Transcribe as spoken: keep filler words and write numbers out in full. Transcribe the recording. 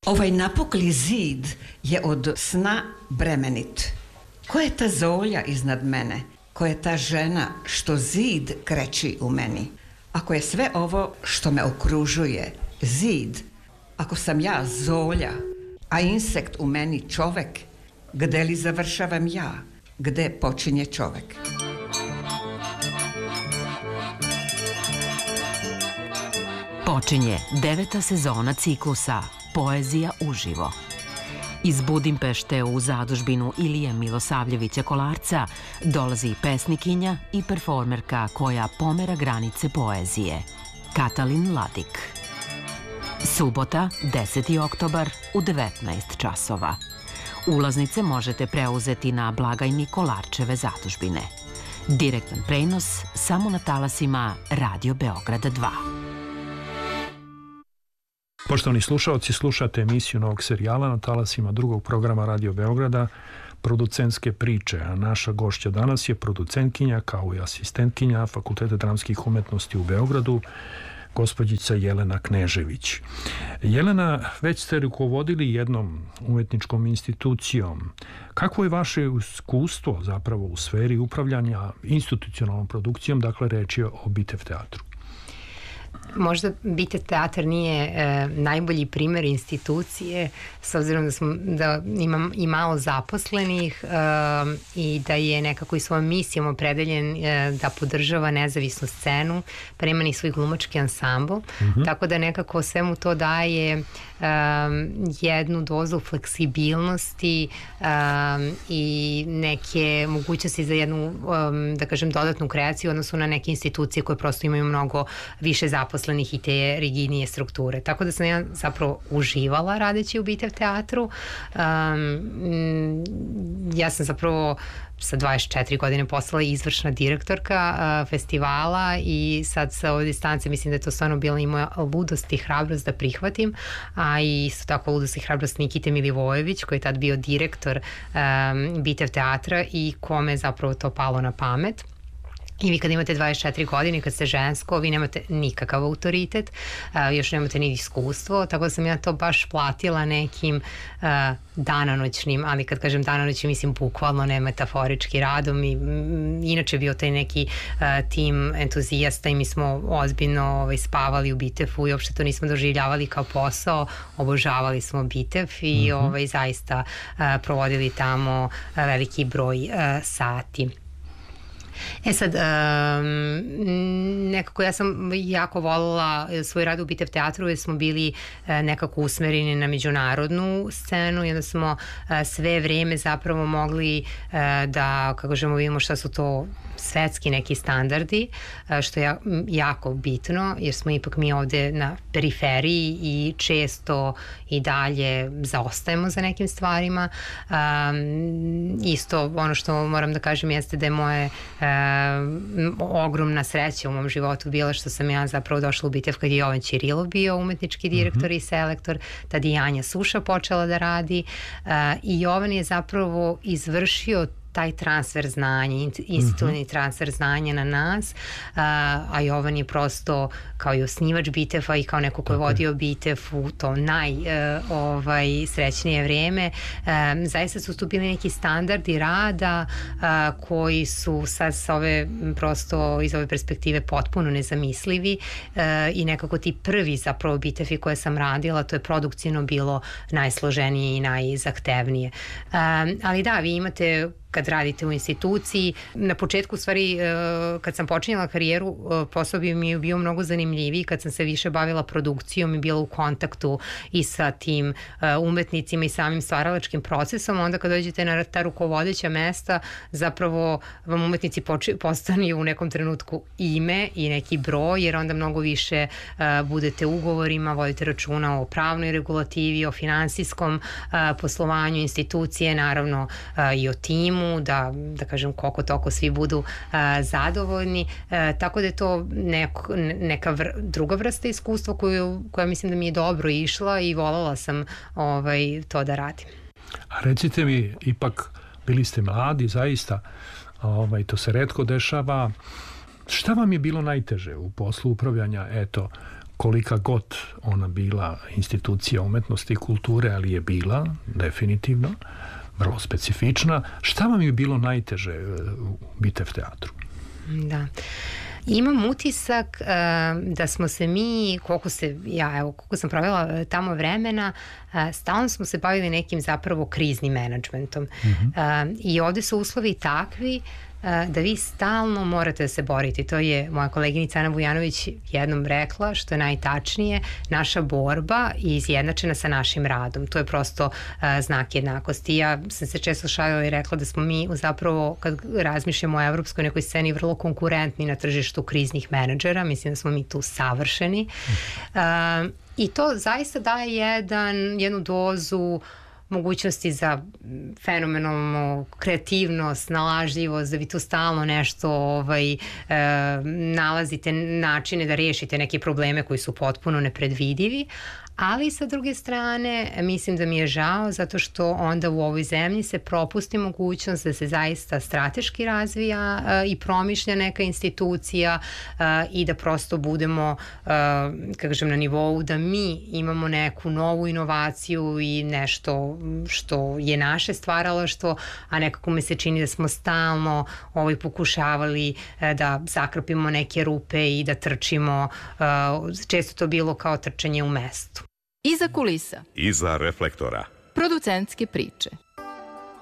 Ovaj napukli zid je od sna bremenit. Ko je ta zolja iznad mene? Ko je ta žena što zid kreći u meni? Ako je sve ovo što me okružuje zid, ako sam ja zolja, a insekt u meni čovek, gde li završavam ja? Gde počinje čovek? Počinje deveta sezona ciklusa Poezija uživo. Iz Budimpešte u zadužbinu Ilije Milosavljevića Kolarca dolazi pesnikinja i performerka koja pomera granice poezije, Katalin Ladik. Subota, deseti oktobar u devetnaest časova. Ulaznice možete preuzeti na blagajni Kolarčeve zadužbine. Direktan prenos samo na talasima Radio Beograda dva. Poštovani slušaoci, slušate emisiju novog serijala na talasima drugog programa Radio Beograda, Producentske priče, a naša gošća danas je producentkinja kao i asistentkinja Fakulteta dramskih umetnosti u Beogradu, gospođica Jelena Knežević. Jelena, već ste rukovodili jednom umetničkom institucijom. Kakvo je vaše iskustvo zapravo u sferi upravljanja institucionalnom produkcijom, dakle reč je o Bitev teatru? Možda Bitev teatar nije e, najbolji primer institucije, s obzirom da, smo, da imam i malo zaposlenih e, i da je nekako i svojom misijom opredeljen e, da podržava nezavisnu scenu, pa nema ni svoj glumački ansambl, mm-hmm. tako da nekako svemu to daje e, jednu dozu fleksibilnosti e, i neke mogućnosti za jednu, e, da kažem, dodatnu kreaciju, odnosno na neke institucije koje prosto imaju mnogo više zaposlenih i te rigidnije strukture. Tako da sam ja zapravo uživala radeći u Bitev teatru. Um, ja sam zapravo sa dvadeset četiri godine postala izvršna direktorka uh, festivala i sad sa ove distance mislim da je to stvarno bila i moja ludost i hrabrost da prihvatim, a i isto tako ludost i hrabrost Nikite Milivojević koji je tad bio direktor um, Bitev teatra i kome je zapravo to palo na pamet. I vi kad imate dvadeset četiri godine, kad ste žensko, vi nemate nikakav autoritet, uh, još nemate ni iskustvo, tako da sam ja to baš platila nekim uh, danonoćnim, ali kad kažem danonoćni mislim bukvalno, ne metaforički radom i m, inače bio taj neki uh, tim entuzijasta i mi smo ozbiljno ovaj, spavali u Bitefu i uopšte to nismo doživljavali kao posao, obožavali smo Bitev i mm-hmm. ovaj, zaista uh, provodili tamo uh, veliki broj uh, sati. E sad, um, nekako ja sam jako voljela svoj rad u Bitev teatru jer smo bili uh, nekako usmereni na međunarodnu scenu i onda smo uh, sve vreme zapravo mogli uh, da, kako žemo, vidimo šta su to svetski neki standardi, uh, što je jako bitno jer smo ipak mi ovde na periferiji i često i dalje zaostajemo za nekim stvarima. Um, isto ono što moram da kažem jeste da je moje uh, ogromna sreća u mom životu bila što sam ja zapravo došla u Bitev kad je Jovan Ćirilov bio umetnički direktor mm-hmm. i selektor, tad i Anja Suša počela da radi uh, i Jovan je zapravo izvršio taj transfer znanja, institucionalni mm-hmm. transfer znanja na nas, a, a Jovan je prosto kao i osnivač Bitefa i kao neko ko je vodio Bitev u to naj e, ovaj, srećnije vreme. E, zaista su tu bili neki standardi rada a, koji su sad sa ove prosto iz ove perspektive potpuno nezamislivi e, i nekako ti prvi zapravo Bitefi koje sam radila, to je produkcijno bilo najsloženije i najzahtevnije. E, ali da, vi imate kad radite u instituciji. Na početku, u stvari, kad sam počinjala karijeru, posao bi mi bio mnogo zanimljiviji kad sam se više bavila produkcijom i bila u kontaktu i sa tim umetnicima i samim stvaralačkim procesom. Onda kad dođete na ta rukovodeća mesta, zapravo vam umetnici postanu u nekom trenutku ime i neki broj, jer onda mnogo više budete u ugovorima, vodite računa o pravnoj regulativi, o finansijskom poslovanju institucije, naravno i o timu, da, da kažem koliko toliko svi budu uh, zadovoljni, uh, tako da je to neko, neka vr, druga vrsta iskustva koju, koja mislim da mi je dobro išla i voljela sam ovaj, to da radim. A recite mi, ipak bili ste mladi, zaista, ovaj, to se retko dešava. Šta vam je bilo najteže u poslu upravljanja, eto, kolika god ona bila institucija umetnosti i kulture, ali je bila, definitivno, vrlo specifična. Šta vam je bilo najteže u Bitev teatru? Da. Imam utisak uh, da smo se mi, koliko se, ja evo, koliko sam provela tamo vremena, uh, stalno smo se bavili nekim zapravo kriznim menadžmentom. Mm-hmm. Uh, I ovde su uslovi takvi da vi stalno morate da se borite. To je moja koleginica Ana Vujanović jednom rekla, što je najtačnije, naša borba je izjednačena sa našim radom. To je prosto uh, znak jednakosti. Ja sam se često šalila i rekla da smo mi zapravo, kad razmišljamo o evropskoj nekoj sceni, vrlo konkurentni na tržištu kriznih menadžera. Mislim da smo mi tu savršeni. Uh, I to zaista daje jedan, jednu dozu mogućnosti za fenomenalnu kreativnost, nalažljivost, da vi tu stalno nešto ovaj, e, nalazite načine da rešite neke probleme koji su potpuno nepredvidivi, ali sa druge strane mislim da mi je žao zato što onda u ovoj zemlji se propusti mogućnost da se zaista strateški razvija e, i promišlja neka institucija e, i da prosto budemo e, kako kažem, na nivou da mi imamo neku novu inovaciju i nešto što je naše stvaralaštvo, a nekako mi se čini da smo stalno ovaj, pokušavali e, da zakrpimo neke rupe i da trčimo, e, često to bilo kao trčanje u mestu. Iza kulisa. Iza reflektora. Producentske priče.